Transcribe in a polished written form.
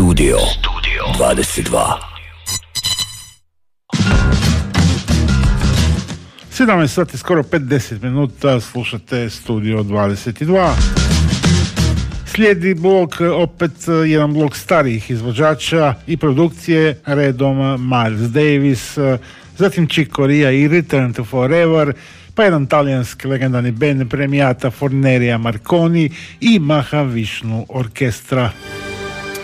Studio 22. 17 sati, skoro 50 minuta, slušate Studio 22. Slijedi blok, opet jedan blok starijih izvođača i produkcije, redom Miles Davis, zatim Chick Corea i Return to Forever, pa jedan talijanski legendarni band Premiata Forneria Marconi i Mahavishnu orkestra.